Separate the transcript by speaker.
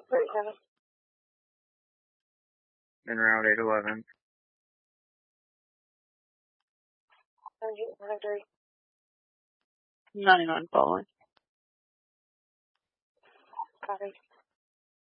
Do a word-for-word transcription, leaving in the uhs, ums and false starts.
Speaker 1: thirty-seven.
Speaker 2: En route eight eleven.
Speaker 1: seventy-eight, one oh three.
Speaker 3: ninety-nine following.
Speaker 1: Copy.